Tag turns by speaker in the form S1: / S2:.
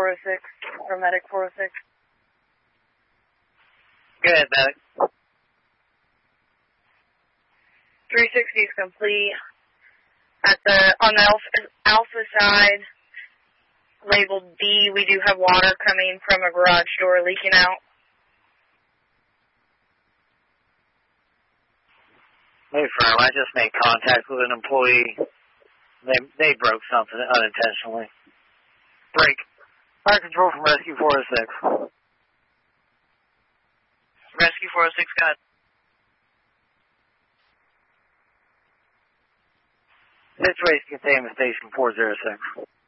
S1: 406, or Medic 406.
S2: Go ahead, Medic.
S1: 360 is complete. On the alpha side, labeled D, we do have water coming from a garage door leaking out.
S2: Hey, firm, I just made contact with an employee. They broke something unintentionally. Break. Fire control from Rescue 406.
S3: Rescue 406, go ahead.
S2: Situation containment station 406.